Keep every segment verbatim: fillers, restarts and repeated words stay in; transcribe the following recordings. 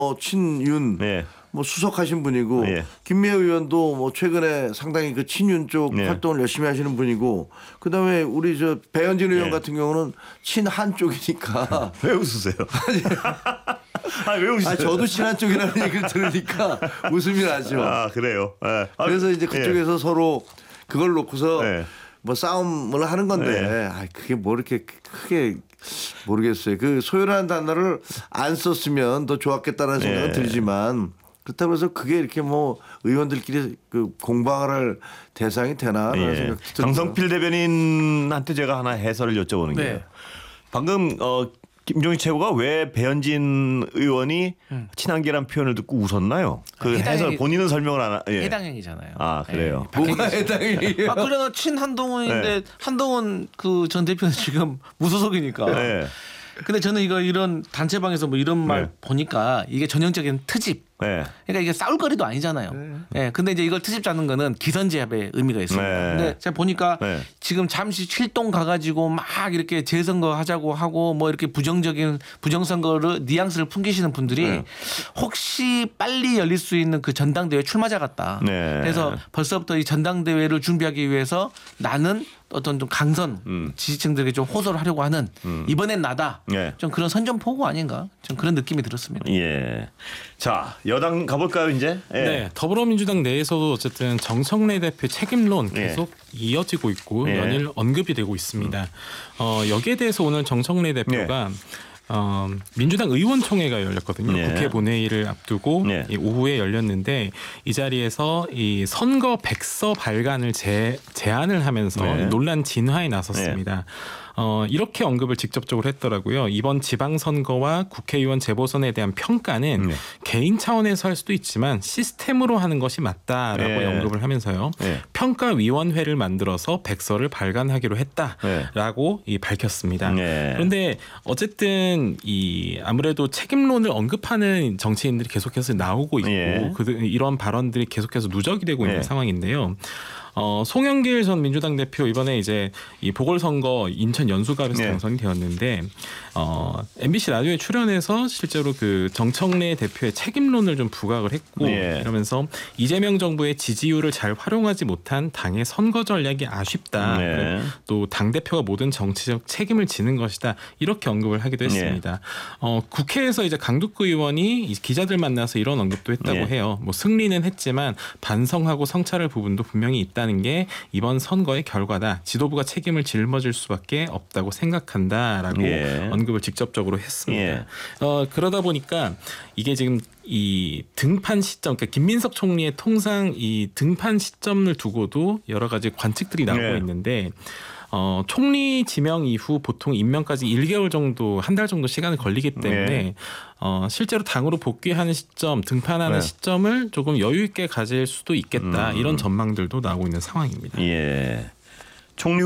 어, 친윤 네. 뭐 수석하신 분이고 네. 김미애 의원도 뭐 최근에 상당히 그 친윤 쪽 네. 활동을 열심히 하시는 분이고 그다음에 우리 저 배현진 의원 네. 같은 경우는 친한 쪽이니까 왜 웃으세요? 아니 왜 웃으세요? 아, 저도 친한 쪽이라는 얘기를 들으니까 웃음이 나죠. 아 그래요. 네. 아, 그래서 이제 그쪽에서 네. 서로 그걸 놓고서 네. 뭐 싸움을 하는 건데 네. 아, 그게 뭐 이렇게 크게 모르겠어요. 그 소요라는 단어를 안 썼으면 더 좋았겠다는 생각은 네. 들지만 그렇다고 해서 그게 이렇게 뭐 의원들끼리 그 공방할 대상이 되나라는 예. 생각도 들고요. 강성필 대변인한테 제가 하나 해설을 여쭤보는 네. 게요. 방금 어, 김종인 최고가 왜 배현진 의원이 음. 친한계란 표현을 듣고 웃었나요? 그 해당이- 해설 본인은 설명을 안 하. 예. 해당행위잖아요. 아, 그래요? 예. 뭐가 해당이 아 그래 친 한동훈인데 네. 한동훈 그 전 대표는 지금 무소속이니까. 네. 근데 저는 이거 이런 단체방에서 뭐 이런 말 네. 보니까 이게 전형적인 트집. 네. 그러니까 이게 싸울 거리도 아니잖아요. 예. 근데 이제 이걸 트집 잡는 거는 기선제압의 의미가 있습니다. 네. 근데 제가 보니까 네. 지금 잠시 출동 가가지고 막 이렇게 재선거 하자고 하고 뭐 이렇게 부정적인 부정선거를 뉘앙스를 풍기시는 분들이 네. 혹시 빨리 열릴 수 있는 그 전당대회 출마자 같다. 네. 그래서 벌써부터 이 전당대회를 준비하기 위해서 나는 어떤 좀 강선 음. 지지층들에게 좀 호소를 하려고 하는 이번엔 나다. 네. 좀 그런 선전포고 아닌가? 좀 그런 느낌이 들었습니다. 예. 자 여당 가볼까요 이제? 예. 네, 더불어민주당 내에서도 어쨌든 정청래 대표 책임론 예. 계속 이어지고 있고 예. 연일 언급이 되고 있습니다. 어, 여기에 대해서 오늘 정청래 대표가 어, 민주당 의원총회가 열렸거든요. 네. 국회 본회의를 앞두고 네. 이 오후에 열렸는데 이 자리에서 이 선거 백서 발간을 제, 제안을 하면서 네. 논란 진화에 나섰습니다. 어, 이렇게 언급을 직접적으로 했더라고요. 이번 지방선거와 국회의원 재보선에 대한 평가는 네. 개인 차원에서 할 수도 있지만 시스템으로 하는 것이 맞다라고 네. 언급을 하면서요. 네. 평가위원회를 만들어서 백서를 발간하기로 했다라고 이 밝혔습니다. 네. 그런데 어쨌든 이 아무래도 책임론을 언급하는 정치인들이 계속해서 나오고 있고 예. 그 이런 발언들이 계속해서 누적이 되고 있는 예. 상황인데요. 어, 송영길 전 민주당 대표 이번에 이제 이 보궐선거 인천 연수갑에서 네. 당선이 되었는데 어, 엠비씨 라디오에 출연해서 실제로 그 정청래 대표의 책임론을 좀 부각을 했고 네. 이러면서 이재명 정부의 지지율을 잘 활용하지 못한 당의 선거 전략이 아쉽다. 네. 또 당 대표가 모든 정치적 책임을 지는 것이다. 이렇게 언급을 하기도 했습니다. 어, 국회에서 이제 강두구 의원이 이 기자들 만나서 이런 언급도 했다고 네. 해요. 뭐 승리는 했지만 반성하고 성찰할 부분도 분명히 있다는 게 이번 선거의 결과다. 지도부가 책임을 짊어질 수밖에 없다고 생각한다라고 예. 언급을 직접적으로 했습니다. 예. 어, 그러다 보니까 이게 지금 이 등판 시점, 그러니까 김민석 총리의 통상 이 등판 시점을 두고도 여러 가지 관측들이 나오고 네. 있는데 어, 총리 지명 이후 보통 임명까지 일 개월 정도, 한 달 정도 시간이 걸리기 때문에 네. 어, 실제로 당으로 복귀하는 시점, 등판하는 네. 시점을 조금 여유 있게 가질 수도 있겠다. 음. 이런 전망들도 나오고 있는 상황입니다. 예. 총리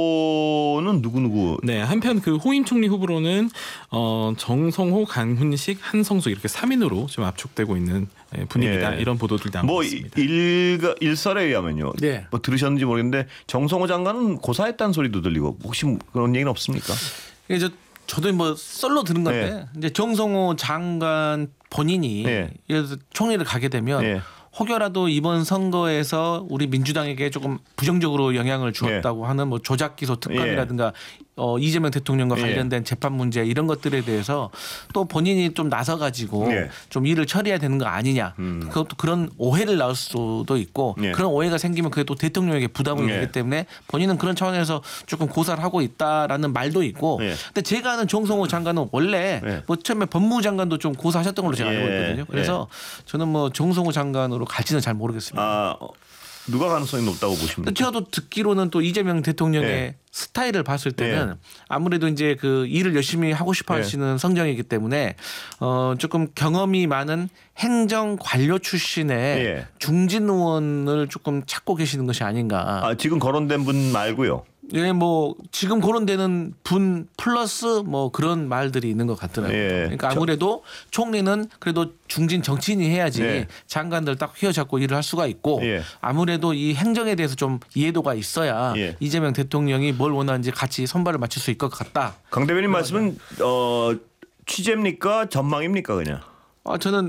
후보는 누구 누구? 네, 한편 그 호임 총리 후보로는 어, 정성호, 강훈식, 한성수 이렇게 삼 인으로 좀 압축되고 있는 분위기다. 예. 이런 보도들이 나오고 뭐 있습니다. 일가 일설에 의하면요. 네. 뭐 들으셨는지 모르겠는데 정성호 장관은 고사했다는 소리도 들리고 혹시 그런 얘기는 없습니까? 이제 저도 뭐 썰로 들은 건데 네. 이제 정성호 장관 본인이 네. 예를 들어 총리를 가게 되면 네. 혹여라도 이번 선거에서 우리 민주당에게 조금 부정적으로 영향을 주었다고 하는 뭐 조작 기소 특검이라든가 어, 이재명 대통령과 예. 관련된 재판 문제 이런 것들에 대해서 또 본인이 좀 나서 가지고 예. 좀 일을 처리해야 되는 거 아니냐. 음. 그것도 그런 오해를 낳을 수도 있고 예. 그런 오해가 생기면 그게 또 대통령에게 부담이 예. 되기 때문에 본인은 그런 차원에서 조금 고사를 하고 있다라는 말도 있고 예. 근데 제가 아는 정성호 장관은 원래 예. 뭐 처음에 법무부 장관도 좀 고사하셨던 걸로 제가 알고 예. 있거든요. 그래서 저는 뭐 정성호 장관으로 갈지는 잘 모르겠습니다. 아 어, 누가 가능성이 높다고 보십니까? 제가 또 듣기로는 또 이재명 대통령의 예. 스타일을 봤을 때는 예. 아무래도 이제 그 일을 열심히 하고 싶어 예. 하시는 성정이기 때문에 어 조금 경험이 많은 행정 관료 출신의 예. 중진 의원을 조금 찾고 계시는 것이 아닌가. 아, 지금 거론된 분 말고요. 예, 뭐 지금 거론되는 분 플러스 뭐 그런 말들이 있는 것 같더라고요. 예. 그러니까 아무래도 총리는 그래도 중진 정치인이 해야지 예. 장관들 딱 휘어잡고 일을 할 수가 있고 예. 아무래도 이 행정에 대해서 좀 이해도가 있어야 예. 이재명 대통령이 뭘 원하는지 같이 선발을 맞출 수 있을 것 같다. 강 대변인 말씀은 어, 취재입니까 전망입니까 그냥? 어, 저는